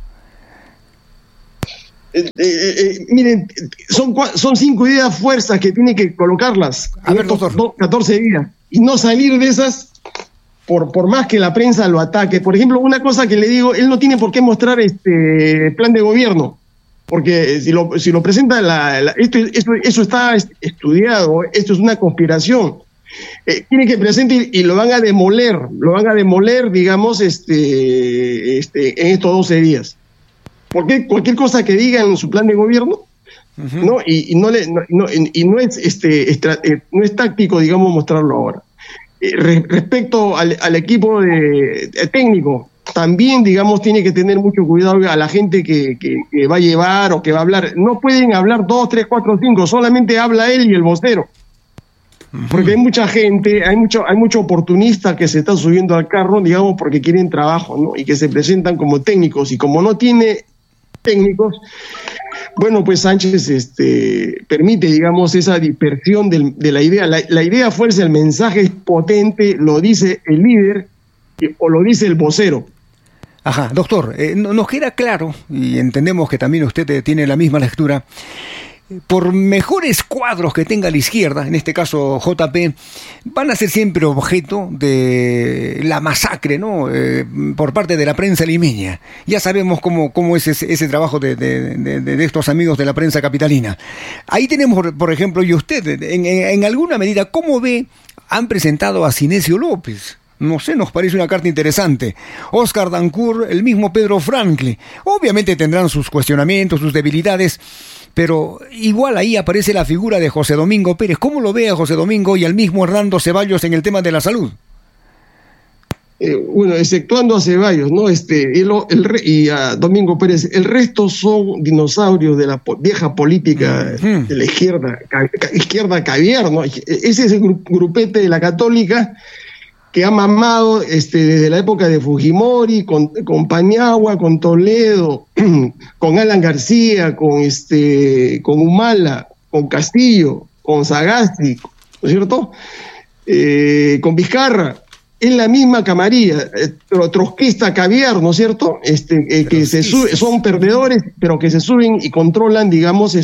S7: Miren, son 5 ideas fuerzas que tiene que colocarlas
S1: a ver, doctor.
S7: 14 días y no salir de esas por más que la prensa lo ataque. Por ejemplo, una cosa que le digo, él no tiene por qué mostrar plan de gobierno, porque si lo presenta eso está estudiado, esto es una conspiración. Tiene que presentar y lo van a demoler, digamos, en estos 12 días. Porque cualquier cosa que diga en su plan de gobierno, ¿no? No es táctico, digamos, mostrarlo ahora. Respecto al equipo técnico, también, digamos, tiene que tener mucho cuidado a la gente que va a llevar o que va a hablar. No pueden hablar 2, 3, 4, 5, solamente habla él y el vocero. Porque hay mucha gente, hay mucho oportunista que se está subiendo al carro, digamos, porque quieren trabajo, ¿no? Y que se presentan como técnicos, y como no tiene técnicos, bueno, pues Sánchez permite, digamos, esa dispersión de la idea. La idea fuerza, el mensaje es potente, lo dice el líder o lo dice el vocero.
S1: Ajá, doctor, nos queda claro, y entendemos que también usted tiene la misma lectura. Por mejores cuadros que tenga la izquierda, en este caso JP, van a ser siempre objeto de la masacre, ¿no? Por parte de la prensa limeña. Ya sabemos cómo es ese trabajo de estos amigos de la prensa capitalina. Ahí tenemos, por ejemplo, y usted, en alguna medida, ¿cómo ve? Han presentado a Cinesio López. No sé, nos parece una carta interesante. Oscar Dancourt, el mismo Pedro Franklin. Obviamente tendrán sus cuestionamientos, sus debilidades, pero igual ahí aparece la figura de José Domingo Pérez. ¿Cómo lo ve a José Domingo y al mismo Hernando Ceballos en el tema de la salud?
S7: Bueno, exceptuando a Ceballos, ¿no? Y a Domingo Pérez, el resto son dinosaurios de la vieja política de la izquierda caviar, ¿no? Ese es el grupete de la Católica que ha mamado desde la época de Fujimori, con Paniagua, con Toledo, con Alan García, con Humala, con Castillo, con Sagasti, ¿no es cierto? Con Vizcarra. Es la misma camarilla, trotskista caviar, ¿no es cierto? Que son perdedores, pero que se suben y controlan, digamos,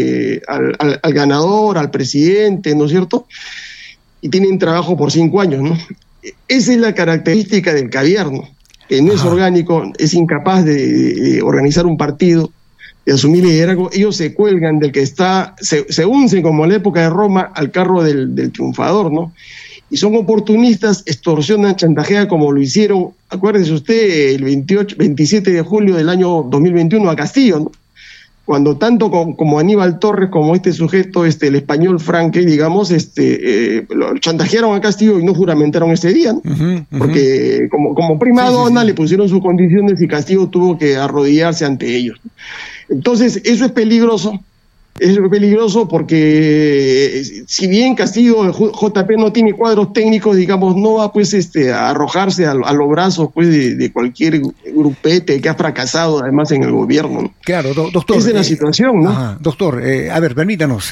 S7: al ganador, al presidente, ¿no es cierto? Y tienen trabajo por 5 años, ¿no? Esa es la característica del caviar, ¿no? Que no es orgánico, es incapaz de organizar un partido, de asumir liderazgo. Ellos se cuelgan del que está, se uncen como en la época de Roma al carro del triunfador, ¿no? Y son oportunistas, extorsionan, chantajean como lo hicieron, acuérdese usted, el 27 de julio del año 2021 a Castillo, ¿no? Cuando tanto como Aníbal Torres, como este sujeto, el español Franque, digamos, lo chantajearon a Castillo y no juramentaron ese día, ¿no? Porque como prima donna le pusieron sus condiciones y Castillo tuvo que arrodillarse ante ellos. Entonces, eso es peligroso. Es peligroso porque si bien Castillo, JP, no tiene cuadros técnicos, digamos, no va pues a arrojarse a los brazos pues de cualquier grupete que ha fracasado además en el gobierno, ¿no?
S1: Claro, doctor.
S7: Esa es la situación, ¿no?
S1: Ajá, doctor, a ver, permítanos.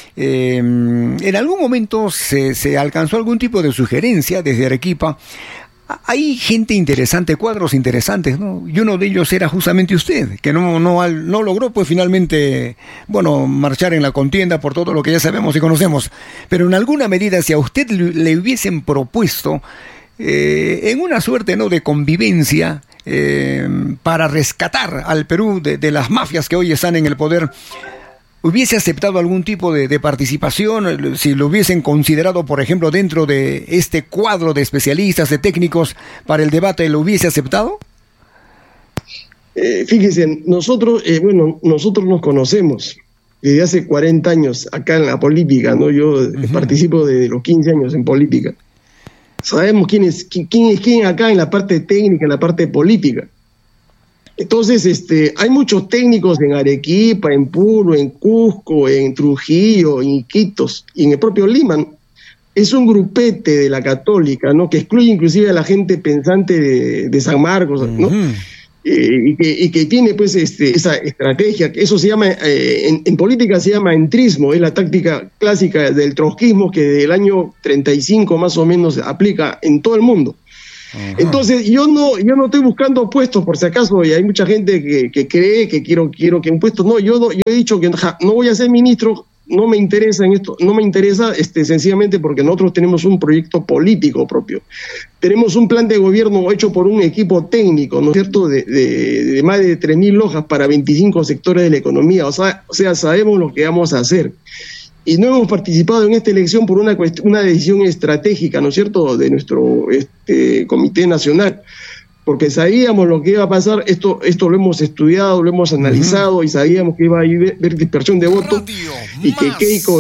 S1: En algún momento se alcanzó algún tipo de sugerencia desde Arequipa. Hay gente interesante, cuadros interesantes, ¿no? Y uno de ellos era justamente usted, que no logró pues finalmente, bueno, marchar en la contienda por todo lo que ya sabemos y conocemos. Pero en alguna medida, si a usted le hubiesen propuesto en una suerte, ¿no?, de convivencia para rescatar al Perú de las mafias que hoy están en el poder, ¿hubiese aceptado algún tipo de participación? Si lo hubiesen considerado, por ejemplo, dentro de este cuadro de especialistas, de técnicos para el debate, ¿lo hubiese aceptado?
S7: Fíjense, nosotros nos conocemos desde hace 40 años acá en la política, ¿no? Yo participo desde los 15 años en política. Sabemos quién es quién acá en la parte técnica, en la parte política. Entonces, hay muchos técnicos en Arequipa, en Puno, en Cusco, en Trujillo, en Iquitos y en el propio Lima, ¿no? Es un grupete de la Católica, ¿no? Que excluye inclusive a la gente pensante de San Marcos, ¿no? Y que tiene pues esa estrategia, que eso se llama, en política se llama entrismo, es la táctica clásica del trotskismo que del año 35 más o menos se aplica en todo el mundo. Entonces yo no estoy buscando puestos por si acaso, y hay mucha gente que cree que quiero que un puesto, yo he dicho que no voy a ser ministro, no me interesa en esto, no me interesa sencillamente porque nosotros tenemos un proyecto político propio, tenemos un plan de gobierno hecho por un equipo técnico, ¿no es cierto?, de más de 3.000 hojas para 25 sectores de la economía, o sea, sabemos lo que vamos a hacer. Y no hemos participado en esta elección por una decisión estratégica, ¿no es cierto?, de nuestro Comité Nacional, porque sabíamos lo que iba a pasar, esto lo hemos estudiado, lo hemos analizado, y sabíamos que iba a haber dispersión de votos, y que Keiko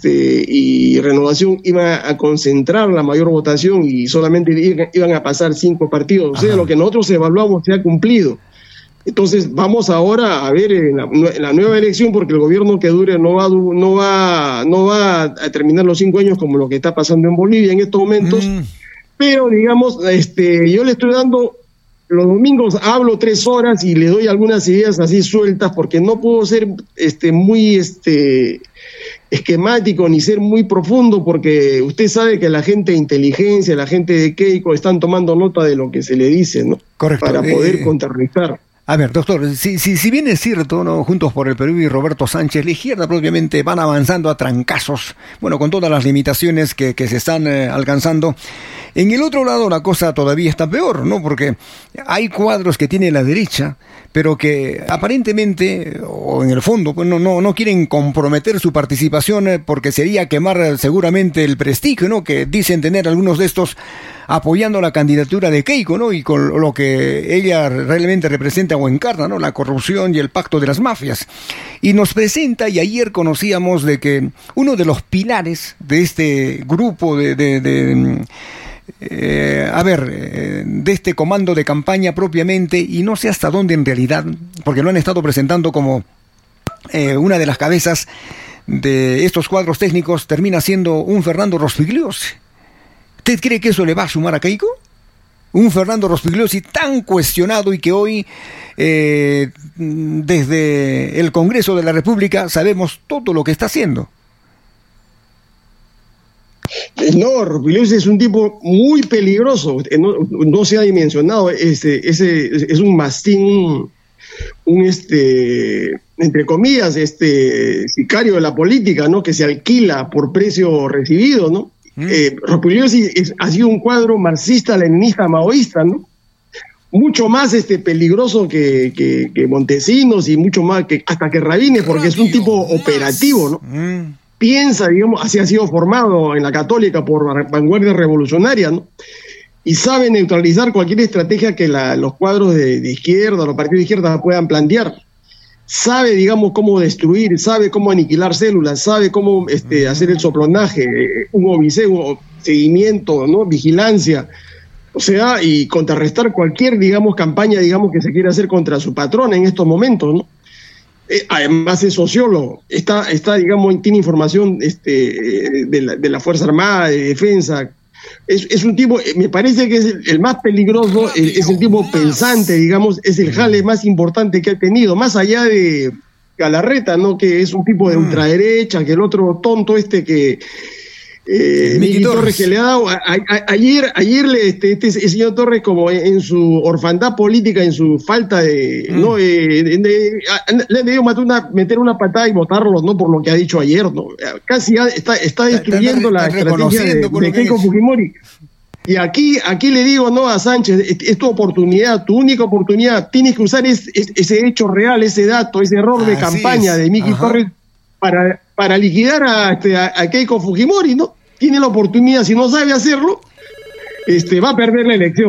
S7: y Renovación iban a concentrar la mayor votación y solamente iban a pasar 5 partidos, o sea, lo que nosotros evaluamos se ha cumplido. Entonces vamos ahora a ver en la nueva elección, porque el gobierno que dure no va a terminar los 5 años como lo que está pasando en Bolivia en estos momentos, pero digamos, yo le estoy dando, los domingos hablo 3 horas y le doy algunas ideas así sueltas, porque no puedo ser muy esquemático ni ser muy profundo, porque usted sabe que la gente de inteligencia, la gente de Keiko están tomando nota de lo que se le dice, ¿no?
S1: Correcto.
S7: Para poder contrarrestar.
S1: A ver, doctor, si bien es cierto, ¿no?, Juntos por el Perú y Roberto Sánchez, la izquierda propiamente van avanzando a trancazos, bueno, con todas las limitaciones que se están alcanzando, en el otro lado la cosa todavía está peor, ¿no?, porque hay cuadros que tiene la derecha, pero que aparentemente, o en el fondo, pues no quieren comprometer su participación, porque sería quemar seguramente el prestigio, ¿no?, que dicen tener algunos de estos apoyando la candidatura de Keiko, ¿no?, y con lo que ella realmente representa o encarna, ¿no?, la corrupción y el pacto de las mafias. Y nos presenta, y ayer conocíamos de que uno de los pilares de este grupo de este comando de campaña propiamente, y no sé hasta dónde en realidad, porque lo han estado presentando como una de las cabezas de estos cuadros técnicos, termina siendo un Fernando Rospigliosi. ¿Usted cree que eso le va a sumar a Keiko? Un Fernando Rospigliosi tan cuestionado, y que hoy desde el Congreso de la República sabemos todo lo que está haciendo.
S7: No, Rospigliosi es un tipo muy peligroso, no se ha dimensionado, es un mastín, entre comillas, sicario de la política, ¿no?, que se alquila por precio recibido, ¿no? Rospigliosi ha sido un cuadro marxista, leninista, maoísta, ¿no? Mucho más peligroso que Montesinos, y mucho más hasta que Rabines, porque es un tipo operativo, ¿no? Piensa, digamos, así ha sido formado en la Católica por vanguardia revolucionaria, ¿no? Y sabe neutralizar cualquier estrategia que los cuadros de izquierda, los partidos de izquierda puedan plantear. Sabe, digamos, cómo destruir, sabe cómo aniquilar células, sabe cómo hacer el soplonaje, un obiseo, seguimiento, ¿no?, vigilancia, o sea, y contrarrestar cualquier, digamos, campaña, digamos, que se quiera hacer contra su patrón en estos momentos, ¿no? Además es sociólogo, está digamos, tiene información de la Fuerza Armada, de defensa. Es un tipo, me parece que es el más peligroso, es el tipo pensante, digamos, es el jale más importante que ha tenido, más allá de Galarreta, ¿no?, que es un tipo de ultraderecha, que el otro tonto que Miki Torres, que le ha dado ayer el señor Torres, como en su orfandad política, en su falta de no le dio meter una patada y votarlo, no por lo que ha dicho ayer, no, casi está destruyendo la estrategia de Keiko Fujimori. Y aquí le digo, no, a Sánchez, es tu oportunidad, tu única oportunidad, tienes que usar ese hecho real, ese dato, ese error de campaña de Miki Torres para liquidar a Keiko Fujimori, ¿no? Tiene la oportunidad, si no sabe hacerlo, va a perder la elección.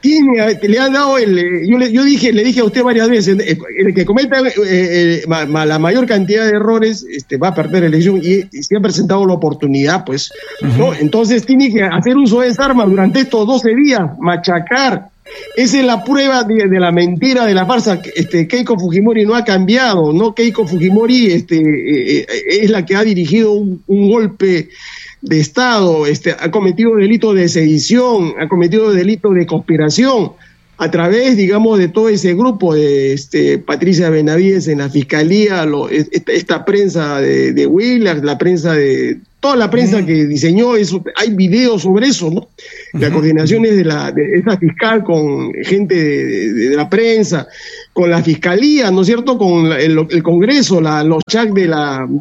S7: le ha dado yo le dije a usted varias veces, el que cometa la mayor cantidad de errores va a perder la elección, y se ha presentado la oportunidad, pues, ¿no? Entonces tiene que hacer uso de esa arma durante estos 12 días, machacar. Esa es la prueba de la mentira, de la farsa. Keiko Fujimori no ha cambiado, ¿no? Keiko Fujimori es la que ha dirigido un golpe de Estado, ha cometido delito de sedición, ha cometido delito de conspiración a través, digamos, de todo ese grupo de Patricia Benavides en la fiscalía, esta prensa de Willax, la prensa de toda la prensa que diseñó eso. Hay videos sobre eso, ¿no? La coordinación es de esa fiscal con gente de la prensa, con la fiscalía, ¿no es cierto?, con el Congreso, los chats de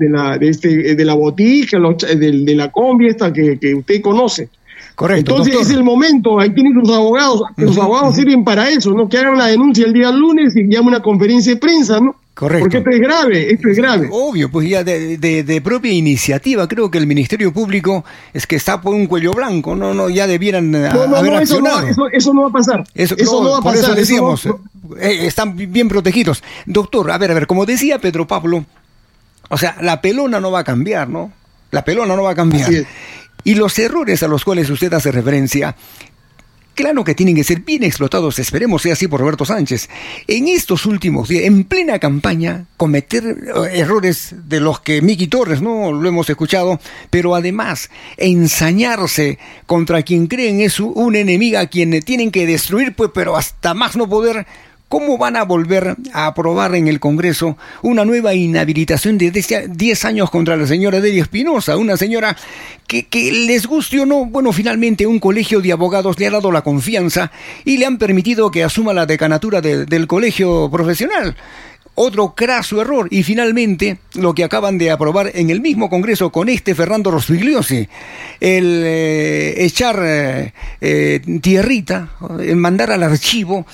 S7: la botica, de la combi esta que usted conoce.
S1: Correcto.
S7: Entonces,
S1: doctor,
S7: es el momento, ahí tienen los abogados. Los abogados sirven para eso, ¿no? Que hagan la denuncia el día lunes y llamen una conferencia de prensa, ¿no?
S1: Correcto.
S7: Porque esto es grave.
S1: Obvio, pues ya de propia iniciativa, creo que el Ministerio Público es que está por un cuello blanco, ya debieran haber accionado.
S7: Eso no va a pasar. Eso no va a pasar.
S1: Por eso decíamos, están bien protegidos. Doctor, a ver, como decía Pedro Pablo, o sea, la pelona no va a cambiar, ¿no? La pelona no va a cambiar.
S7: Así es.
S1: Y los errores a los cuales usted hace referencia, claro que tienen que ser bien explotados, esperemos sea así por Roberto Sánchez. En estos últimos días, en plena campaña, cometer errores de los que Miki Torres, ¿no?, lo hemos escuchado, pero además ensañarse contra quien creen es una enemiga a quien tienen que destruir, pues, pero hasta más no poder. ¿Cómo van a volver a aprobar en el Congreso una nueva inhabilitación de 10 años contra la señora Delia Espinosa? Una señora que les guste o no, bueno, finalmente un colegio de abogados le ha dado la confianza y le han permitido que asuma la decanatura del colegio profesional. Otro craso error. Y finalmente, lo que acaban de aprobar en el mismo Congreso con Fernando Rospigliosi, el echar tierrita, el mandar al archivo,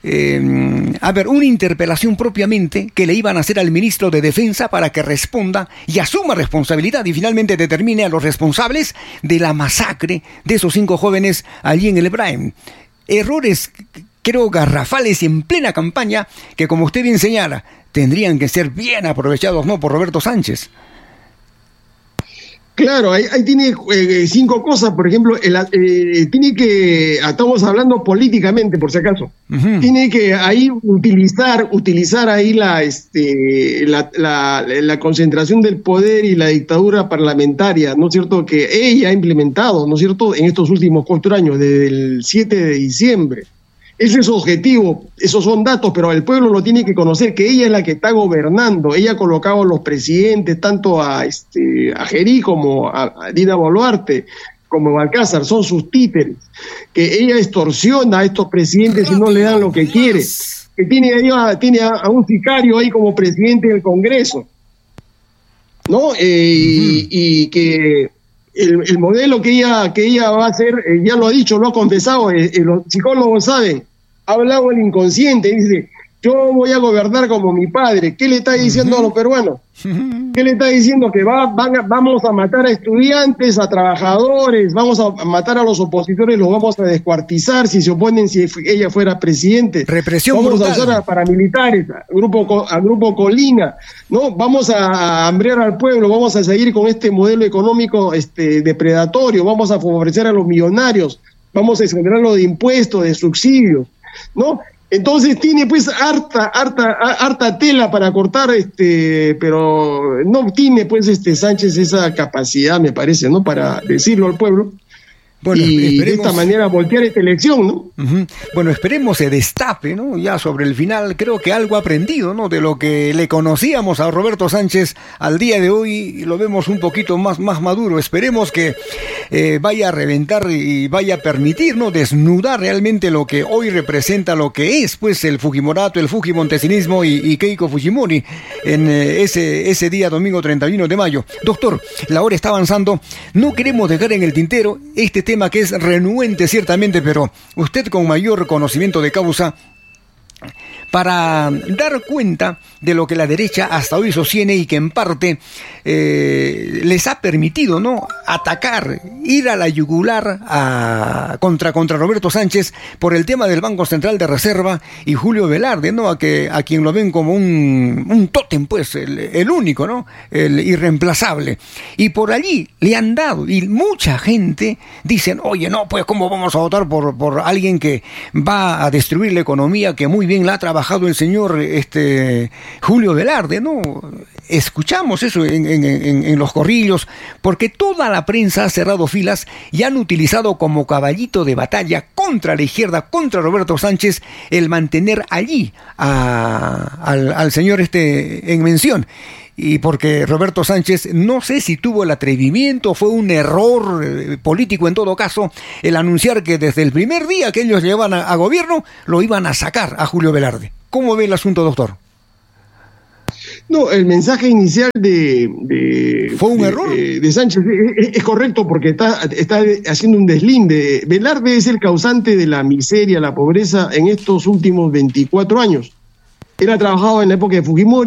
S1: una interpelación propiamente que le iban a hacer al ministro de Defensa para que responda y asuma responsabilidad y finalmente determine a los responsables de la masacre de esos 5 jóvenes allí en el Ebrahim. Errores, creo, garrafales y en plena campaña que, como usted bien señala, tendrían que ser bien aprovechados, ¿no?, por Roberto Sánchez.
S7: Claro, ahí tiene 5 cosas. Por ejemplo, tiene que, estamos hablando políticamente, por si acaso, tiene que ahí utilizar ahí la concentración del poder y la dictadura parlamentaria, ¿no es cierto?, que ella ha implementado, ¿no es cierto?, en estos últimos 4 años, desde el 7 de diciembre. Ese es su objetivo, esos son datos, pero el pueblo lo tiene que conocer, que ella es la que está gobernando. Ella ha colocado a los presidentes, tanto a Gerí como a Dina Boluarte, como a Balcázar, son sus títeres, que ella extorsiona a estos presidentes y no le dan lo que quiere, que tiene a un sicario ahí como presidente del Congreso, ¿no? Y que el modelo que ella va a hacer, ya lo ha dicho, lo ha confesado, los psicólogos saben, ha hablado el inconsciente, dice, yo voy a gobernar como mi padre. ¿Qué le está diciendo a los peruanos? ¿Qué le está diciendo? Que vamos a matar a estudiantes, a trabajadores, vamos a matar a los opositores, los vamos a descuartizar si se oponen, si ella fuera presidente.
S1: Represión
S7: vamos
S1: brutal.
S7: A usar a paramilitares, a grupo Colina, ¿no? Vamos a hambrear al pueblo, vamos a seguir con este modelo económico depredatorio, vamos a favorecer a los millonarios, vamos a exonerarlos de impuestos, de subsidios, ¿no? Entonces tiene pues harta tela para cortar, pero no tiene pues Sánchez esa capacidad, me parece, ¿no?, para decirlo al pueblo. Bueno, y de esta manera voltear esta elección, ¿no?
S1: Bueno, esperemos se destape, ¿no? Ya sobre el final, creo que algo ha aprendido, ¿no?, de lo que le conocíamos a Roberto Sánchez al día de hoy, lo vemos un poquito más maduro. Esperemos que vaya a reventar y vaya a permitir, ¿no?, desnudar realmente lo que hoy representa, lo que es, pues, el Fujimorato, el Fujimontesinismo y Keiko Fujimori en ese día, domingo 31 de mayo. Doctor, la hora está avanzando, no queremos dejar en el tintero tema que es renuente ciertamente, pero usted con mayor conocimiento de causa, para dar cuenta de lo que la derecha hasta hoy sostiene y que en parte les ha permitido, ¿no?, atacar, ir a la yugular contra Roberto Sánchez por el tema del Banco Central de Reserva y Julio Velarde, ¿no?, a quien lo ven como un tótem, pues, el único, ¿no?, el irreemplazable. Y por allí le han dado, y mucha gente dicen, oye, no, pues, ¿cómo vamos a votar por alguien que va a destruir la economía, que muy bien la ha trabajado el señor Julio Velarde, ¿no? Escuchamos eso en los corrillos, porque toda la prensa ha cerrado filas y han utilizado como caballito de batalla contra la izquierda, contra Roberto Sánchez, el mantener allí al señor en mención. Y porque Roberto Sánchez, no sé si tuvo el atrevimiento, fue un error político en todo caso, el anunciar que desde el primer día que ellos llevaban a gobierno, lo iban a sacar a Julio Velarde. ¿Cómo ve el asunto, doctor?
S7: No, el mensaje inicial
S1: ¿fue un error?
S7: De Sánchez es correcto, porque está haciendo un deslinde. Velarde es el causante de la miseria, la pobreza en estos últimos 24 años. Él ha trabajado en la época de Fujimori,